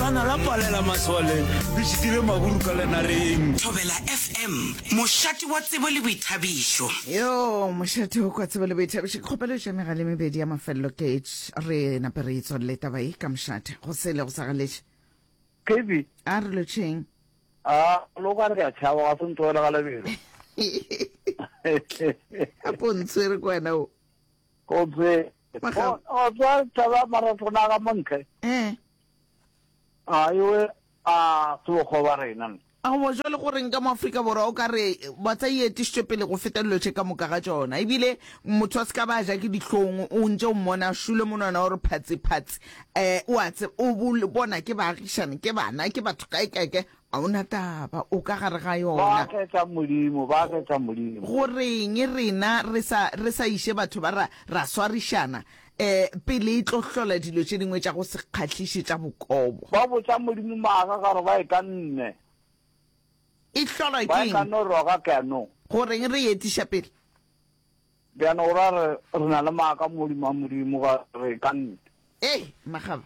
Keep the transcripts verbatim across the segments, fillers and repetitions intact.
lesana la palela maswaleng le šitile maburu ka lenareng. Thobela F M mošati wa tsebo le boithabišo. Yo mošati o kwa tsebo le boithabišo kgopelo ja megale mebedi ya mafello cage re nape re itswalle taba e ka mošate go sele go sa galetše K B a re lotšheng a lo ka re a tšhaba ga se nthoela ga lebelo a pontshwere ko wena o ko tse Magao. o tswa tšhaba mara tsona ga montle eh a yo a tsogo ba rena a go botsa le gore nka mo Afrika borwa o ka re ba tsa ietišitše pele go feta lotše ka moka ga tsona ebile motho a se ka ba ja ke dihlong o ntse o mmona šule monwana gore phatsi-phatsi um o a tse o bona ke baagišane ke bana ke batho kae-kaeke a ona taba o ka gare ga ba yona ketsa modimo ba ketsa modimo goreng rena re sa re sa iše batho ba ra ra swarišana eh pele e tlo hlola dilo tše dingwe tša go se kgatlhiše tša bokobo ba botsa modimo maaka ka gore ba e ka nne e hlola ba e ka keng no roga ke ano goreng re etiša pele bjana o ra re re na le maaka modimo a modimo ga re ka nne eh magaba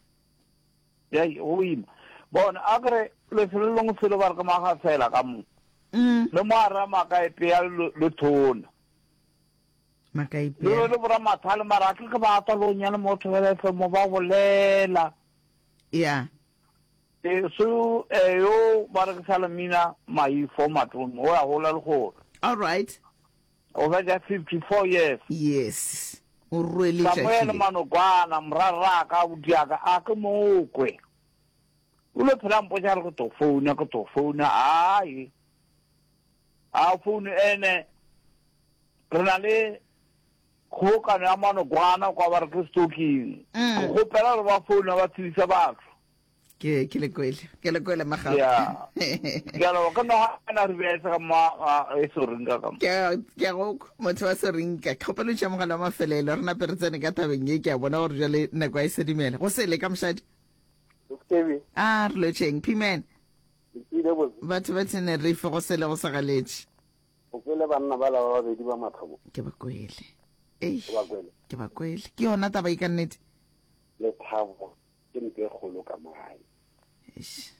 ya o ima bona a kere lefelo lengwe felo ba re ka maga fela ka mo mm le mo a ra maaka e pea le thona le makaipea le bora mathale mara ke ke ba ta lo nyana motho le fe mo ba bolela ya e so e yo ba re sala mina mai format o mo ya hola le go all right o ba ja fifty-four years yes o ruele Samuel tšatši Manokwana mrara ka budiaka a ke mokwe o le phela mpo ja re go to phone ka to phone ai a phone ene re na le go ka na Manokwana kwa ba re ke stoking Mm. go pela re ba phone ba tsisa batho ke ke le kwele ke le kwele magaba ya ya lo ka no na re be sa ma e so ringa ka ke ke go motho wa serinka kgopelo tša mogala wa mafelelo re nape re tsene ka tabeng ye ke a bona gore jale nako a e sedimela go sele ka mošadi Stevie a re lotšheng pimen ile bo batho ba tsene re ife go sele go sa galetše o pele banna ba la ba di ba mathabo ke ba kwele ei ba kwele ke ba kwele ke yona taba e ka nnete le thabo ke mpe golo ka mai Eish.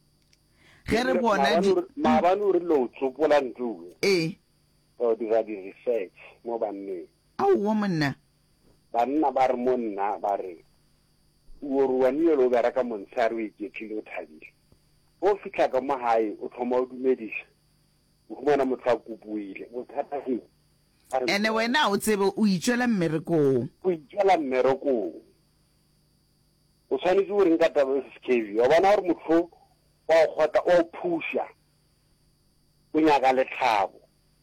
ge re bona di maabane o re lo tsopola ntue ee o dira di research mo banneng aowa monna banna ba re mo nna ba re o ruanile lo bereka montshare o iketlile o thabile o fitlha ka mo hae o thoma o dumedisa o humana motho a kopuile bothata ke ene wena o tsebe o itšwela mmerekong o itjela mmerekong o tshwanetse o reng ka taba e K V o bona gore motho wa go gota o pusha o nyaka letlhabo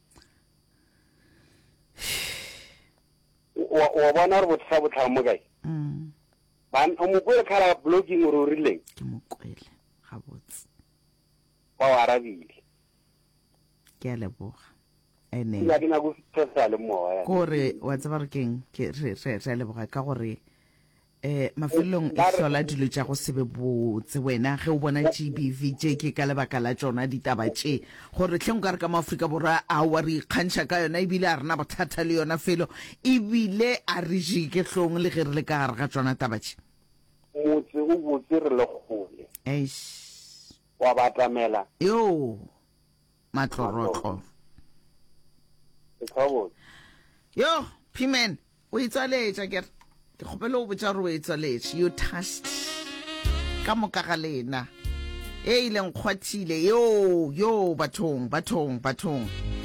o o bona gore botsa botlhabo mo kae mm ban o mo kwele khala blogging o rileng ke mokwele ga botse wa wa arabile ke a leboga ene ya dina go tsatsa le moya gore wa tseba re keng ke re re re leboga ka gore eh mafelong e hlola dilo tša go sebe botse wena ge o bona G B V tše ke ka lebaka la tšona ditaba tše gore hleng ka re ka maafrika borwa a wa re kgantšha ka yona ebile a rena bothata le yona felo ebile a re jike hlong le ge re le ka gare ga tšona taba tše motse o botse re le gole eish wa batamela yo matlorotloro e tshabo yo pimen o itswaletša kere ke kgopela o botša gore o etswaletše you touched ka moka ga lena e ileng kgwathile yo yo bathong bathong bathong